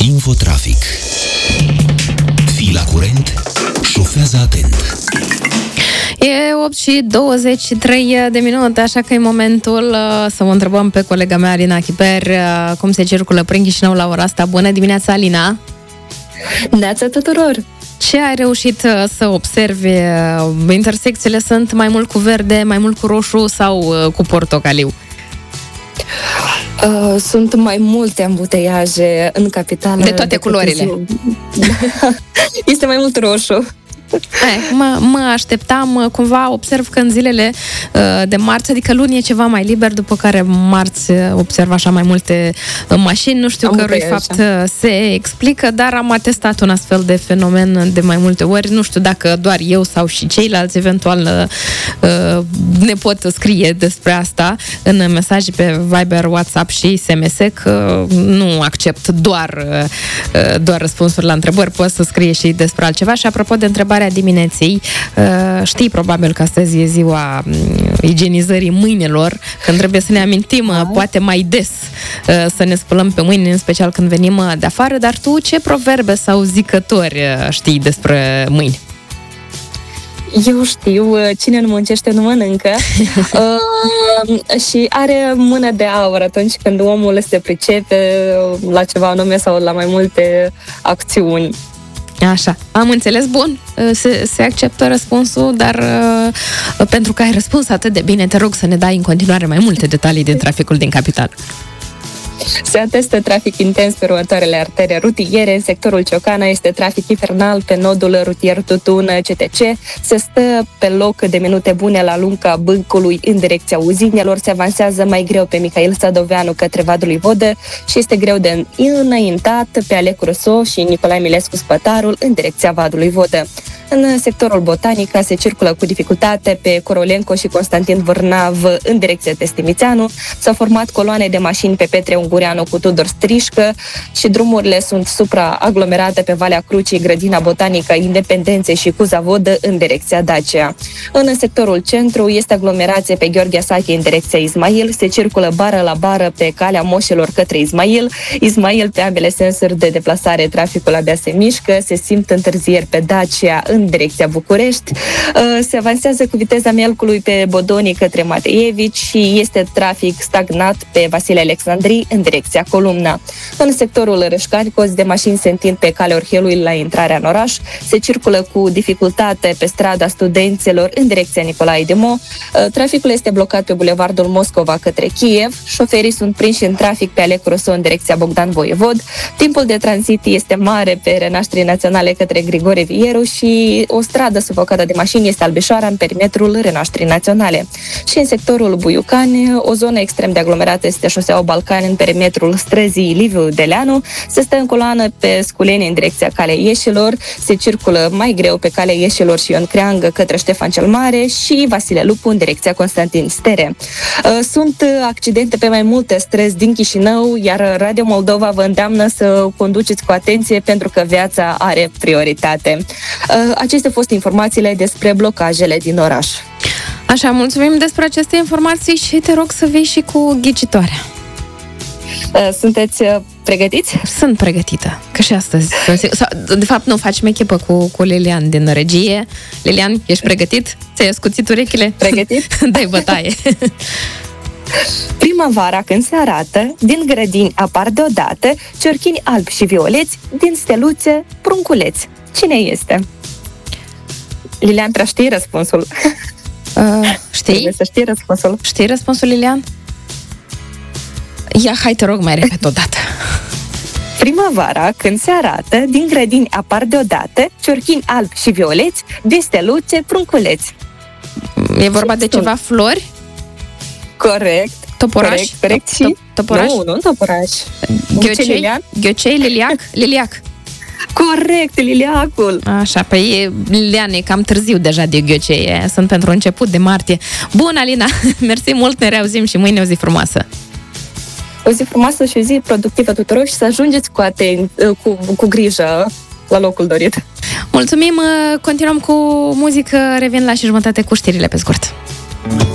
Infotrafic. Fii la curent, șofează atent. E 8:23 de minute, așa că e momentul să o întrebăm pe colega mea, Alina Chiper, cum se circulă prin Chișinău la ora asta. Bună dimineața, Alina! Neața tuturor! Ce ai reușit să observi? Intersecțiile sunt mai mult cu verde, mai mult cu roșu sau cu portocaliu? Sunt mai multe ambuteiaje în capitală. De toate culorile. Este mai mult roșu. Mă așteptam, cumva observ că în zilele de marți, adică luni e ceva mai liber, după care marți observ așa mai multe mașini, nu știu cărui fapt se explică, dar am atestat un astfel de fenomen de mai multe ori, nu știu dacă doar eu sau și ceilalți eventual ne pot scrie despre asta în mesaje pe Viber, WhatsApp și SMS, că nu accept doar răspunsuri la întrebări, pot să scrie și despre altceva. Și apropo de întrebarea dimineții, știi probabil că astăzi e ziua igienizării mâinilor, când trebuie să ne amintim poate mai des să ne spălăm pe mâini, în special când venim de afară, dar tu ce proverbe sau zicători știi despre mâini? Eu știu, cine nu muncește nu mănâncă. Și are mână de aur atunci când omul se pricepe la ceva anume sau la mai multe acțiuni. Așa, am înțeles, bun, se acceptă răspunsul, dar pentru că ai răspuns atât de bine, te rog să ne dai în continuare mai multe detalii din traficul din capitală. Se atestă trafic intens pe următoarele artere rutiere. În sectorul Ciocana este trafic infernal pe nodul rutier Tutun CTC. Se stă pe loc de minute bune la lunga Bâncului în direcția Uzinelor. Se avansează mai greu pe Mihail Sadoveanu către Vadului Vodă și este greu de înaintat pe Alecu Rousseau și Nicolae Milescu Spătarul în direcția Vadului Vodă. În sectorul Botanica se circulă cu dificultate pe Corolenco și Constantin Vârnav în direcția Testimițeanu. S-au format coloane de mașini pe Petre Ungureanu cu Tudor Strișcă și drumurile sunt supraaglomerate pe Valea Crucii, Grădina Botanică, Independenței și Cuza Vodă în direcția Dacia. În sectorul centru este aglomerație pe Gheorghe Sache în direcția Ismail. Se circulă bară la bară pe calea Moșelor către Ismail pe ambele sensuri de deplasare, traficul abia se mișcă. Se simt întârzieri pe Dacia în direcția București. Se avansează cu viteza Mielcului pe Bodonii către Mateievici și este trafic stagnat pe Vasile Alexandrii în direcția Columna. În sectorul Rășcani, cozi de mașini se întind pe calea Orhelului la intrarea în oraș. Se circulă cu dificultate pe strada Studenților în direcția Nicolae Demo. Traficul este blocat pe bulevardul Moscova către Kiev. Șoferii sunt prinși în trafic pe Alecu Rousseau în direcția Bogdan Voievod. Timpul de tranzit este mare pe Renașterii Naționale către Grigore Vieru și o stradă sufocată de mașini este Albișoara în perimetrul Renașterii Naționale. Și în sectorul Buiucani, o zonă extrem de aglomerată este șoseaua Balcani în perimetrul străzii Liviu Deleanu. Se stă în coloană pe Sculeni în direcția Calea Ieșilor. Se circulă mai greu pe Calea Ieșilor și Ion Creangă către Ștefan cel Mare și Vasile Lupu în direcția Constantin Stere. Sunt accidente pe mai multe străzi din Chișinău, iar Radio Moldova vă îndeamnă să conduceți cu atenție pentru că viața are prioritate. Acestea au fost informațiile despre blocajele din oraș. Așa, mulțumim despre aceste informații și te rog să vii și cu ghicitoarea. Sunteți pregătiți? Sunt pregătită, că și astăzi. De fapt, nu, facem echipă cu Lilian din regie. Lilian, ești pregătit? Ți-ai ascuțit urechile? Pregătit? Dai bătaie. Primăvara când se arată, din grădini apar deodată ciorchini albi și violeți, din steluțe prunculeți. Cine este? Lilian, știi răspunsul? Știi? Trebuie să știi răspunsul. Știi răspunsul, Lilian? Ia, hai, te rog, mai repet odată. Primăvara, când se arată, din grădini apar deodată ciorchini albi și violeți, din steluțe prunculeți. E vorba de ceva flori? Corect. Toporaș? Corect. Și... Toporaș? Nu toporaș. Ghiocei, liliac? Corect, liliacul. Așa, păi Lilian, e cam târziu deja de ghiocei. Sunt pentru început de martie. Bun, Alina, mersi mult, ne reauzim și mâine o zi frumoasă. O zi frumoasă și o zi productivă tuturor și să ajungeți cu grijă la locul dorit. Mulțumim, continuăm cu muzică, revin la și jumătate cu știrile pe scurt.